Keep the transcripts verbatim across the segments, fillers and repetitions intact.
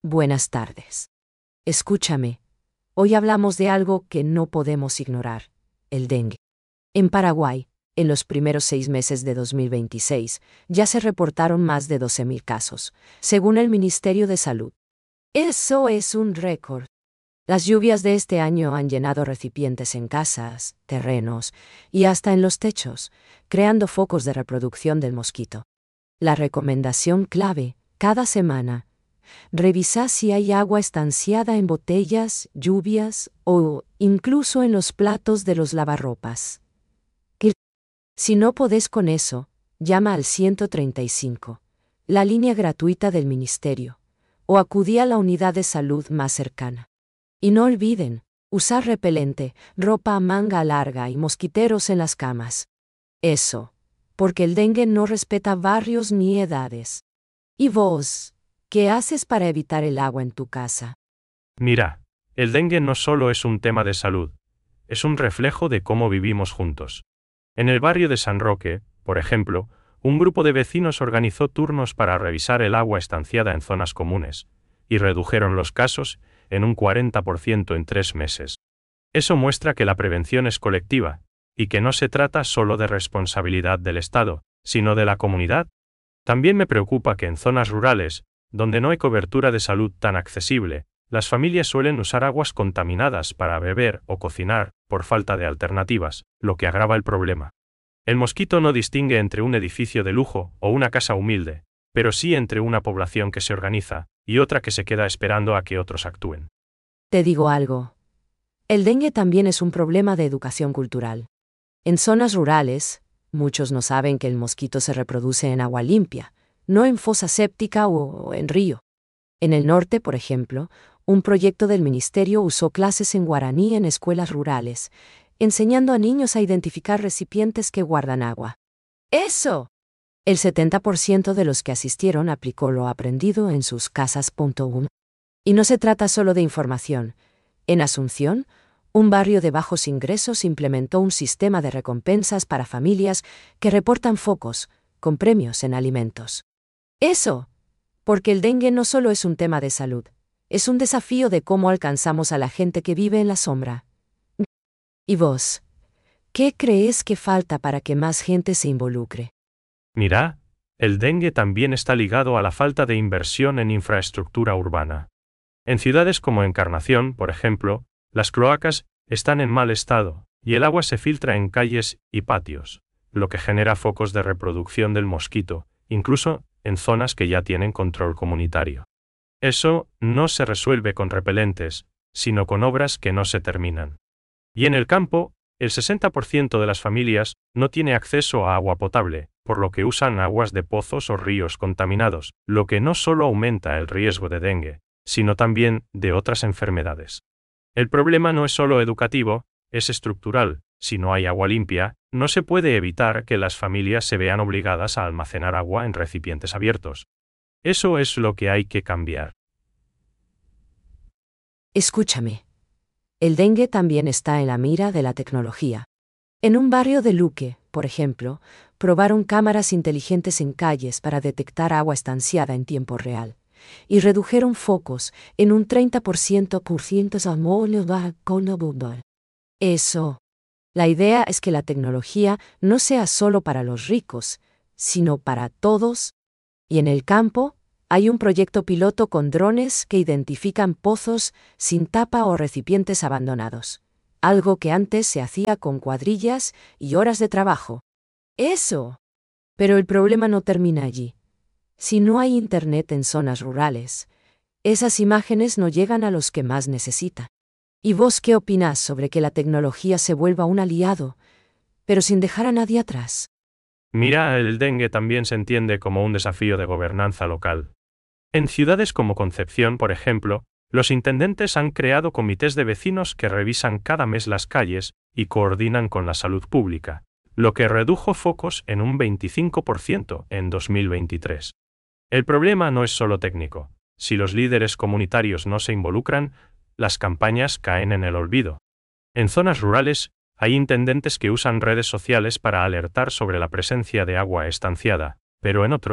Buenas tardes. Escúchame. Hoy hablamos de algo que no podemos ignorar, el dengue. En Paraguay, en los primeros seis meses de dos mil veintiséis, ya se reportaron más de doce mil casos, según el Ministerio de Salud. Eso es un récord. Las lluvias de este año han llenado recipientes en casas, terrenos y hasta en los techos, creando focos de reproducción del mosquito. La recomendación clave, cada semana, revisa si hay agua estanciada en botellas, lluvias o incluso en los platos de los lavarropas. Si no podés con eso, llama al ciento treinta y cinco, la línea gratuita del Ministerio, o acudí a la unidad de salud más cercana. Y no olviden, usar repelente, ropa a manga larga y mosquiteros en las camas. Eso, porque el dengue no respeta barrios ni edades. ¿Y vos? ¿Qué haces para evitar el agua en tu casa? Mira, el dengue no solo es un tema de salud, es un reflejo de cómo vivimos juntos. En el barrio de San Roque, por ejemplo, un grupo de vecinos organizó turnos para revisar el agua estanciada en zonas comunes, y redujeron los casos en un cuarenta por ciento en tres meses. Eso muestra que la prevención es colectiva, y que no se trata solo de responsabilidad del Estado, sino de la comunidad. También me preocupa que en zonas rurales, donde no hay cobertura de salud tan accesible, las familias suelen usar aguas contaminadas para beber o cocinar, por falta de alternativas, lo que agrava el problema. El mosquito no distingue entre un edificio de lujo o una casa humilde, pero sí entre una población que se organiza y otra que se queda esperando a que otros actúen. Te digo algo. El dengue también es un problema de educación cultural. En zonas rurales, muchos no saben que el mosquito se reproduce en agua limpia, no en fosa séptica o en río. En el norte, por ejemplo, un proyecto del ministerio usó clases en guaraní en escuelas rurales, enseñando a niños a identificar recipientes que guardan agua. ¡Eso! El setenta por ciento de los que asistieron aplicó lo aprendido en sus casas. Y no se trata solo de información. En Asunción, un barrio de bajos ingresos implementó un sistema de recompensas para familias que reportan focos, con premios en alimentos. ¡Eso! Porque el dengue no solo es un tema de salud, es un desafío de cómo alcanzamos a la gente que vive en la sombra. ¿Y vos? ¿Qué crees que falta para que más gente se involucre? Mira, el dengue también está ligado a la falta de inversión en infraestructura urbana. En ciudades como Encarnación, por ejemplo, las cloacas están en mal estado, y el agua se filtra en calles y patios, lo que genera focos de reproducción del mosquito, incluso en zonas que ya tienen control comunitario. Eso no se resuelve con repelentes, sino con obras que no se terminan. Y en el campo, el sesenta por ciento de las familias no tiene acceso a agua potable, por lo que usan aguas de pozos o ríos contaminados, lo que no solo aumenta el riesgo de dengue, sino también de otras enfermedades. El problema no es solo educativo, es estructural. Si no hay agua limpia, no se puede evitar que las familias se vean obligadas a almacenar agua en recipientes abiertos. Eso es lo que hay que cambiar. Escúchame. El dengue también está en la mira de la tecnología. En un barrio de Luque, por ejemplo, probaron cámaras inteligentes en calles para detectar agua estanciada en tiempo real, y redujeron focos en un treinta por ciento. Eso. La idea es que la tecnología no sea solo para los ricos, sino para todos. Y en el campo, hay un proyecto piloto con drones que identifican pozos sin tapa o recipientes abandonados, algo que antes se hacía con cuadrillas y horas de trabajo. ¡Eso! Pero el problema no termina allí. Si no hay internet en zonas rurales, esas imágenes no llegan a los que más necesitan. ¿Y vos qué opinás sobre que la tecnología se vuelva un aliado, pero sin dejar a nadie atrás? Mira, el dengue también se entiende como un desafío de gobernanza local. En ciudades como Concepción, por ejemplo, los intendentes han creado comités de vecinos que revisan cada mes las calles y coordinan con la salud pública, lo que redujo focos en un veinticinco por ciento en dos mil veintitrés. El problema no es solo técnico. Si los líderes comunitarios no se involucran, las campañas caen en el olvido. En zonas rurales, hay intendentes que usan redes sociales para alertar sobre la presencia de agua estanciada, pero en otros,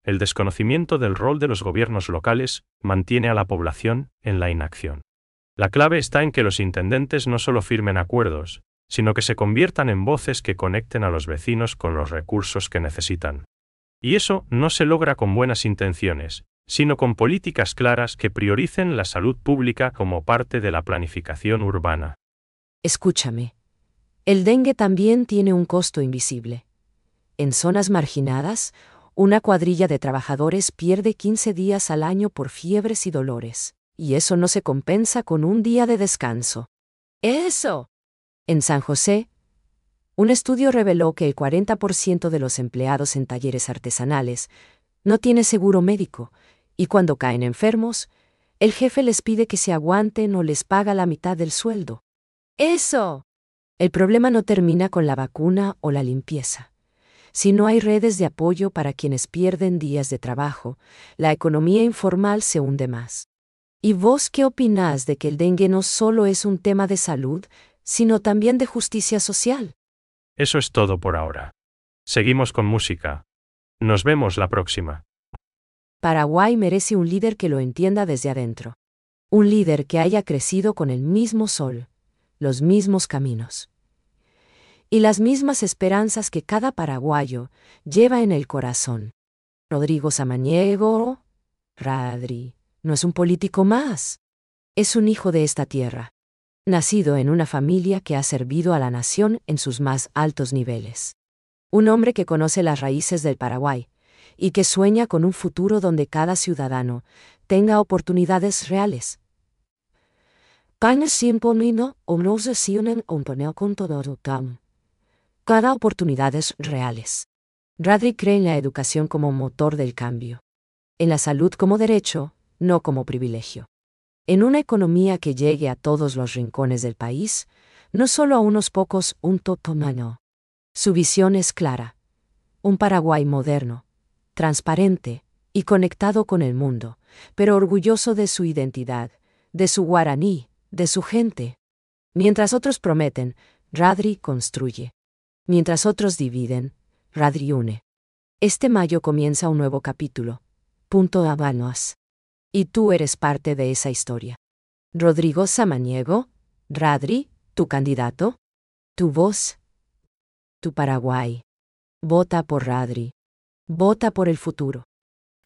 El desconocimiento del rol de los gobiernos locales mantiene a la población en la inacción. La clave está en que los intendentes no solo firmen acuerdos, sino que se conviertan en voces que conecten a los vecinos con los recursos que necesitan. Y eso no se logra con buenas intenciones, sino con políticas claras que prioricen la salud pública como parte de la planificación urbana. Escúchame. El dengue también tiene un costo invisible. En zonas marginadas, una cuadrilla de trabajadores pierde quince días al año por fiebres y dolores, y eso no se compensa con un día de descanso. ¡Eso! En San José, un estudio reveló que el cuarenta por ciento de los empleados en talleres artesanales no tiene seguro médico, y cuando caen enfermos, el jefe les pide que se aguanten o les paga la mitad del sueldo. ¡Eso! El problema no termina con la vacuna o la limpieza. Si no hay redes de apoyo para quienes pierden días de trabajo, la economía informal se hunde más. ¿Y vos qué opinás de que el dengue no solo es un tema de salud, sino también de justicia social? Eso es todo por ahora. Seguimos con música. Nos vemos la próxima. Paraguay merece un líder que lo entienda desde adentro. Un líder que haya crecido con el mismo sol, los mismos caminos y las mismas esperanzas que cada paraguayo lleva en el corazón. Rodrigo Samaniego, Radri, no es un político más. Es un hijo de esta tierra, nacido en una familia que ha servido a la nación en sus más altos niveles. Un hombre que conoce las raíces del Paraguay y que sueña con un futuro donde cada ciudadano tenga oportunidades reales. Cada oportunidades reales. Radri cree en la educación como motor del cambio. En la salud como derecho, no como privilegio. En una economía que llegue a todos los rincones del país, no solo a unos pocos, un totomano. Su visión es clara. Un Paraguay moderno, transparente y conectado con el mundo, pero orgulloso de su identidad, de su guaraní, de su gente. Mientras otros prometen, Radri construye. Mientras otros dividen, Radri une. Este mayo comienza un nuevo capítulo. Punto Habanos. Y tú eres parte de esa historia. Rodrigo Samaniego, Radri, tu candidato, tu voz, tu Paraguay. Vota por Radri. Vota por el futuro.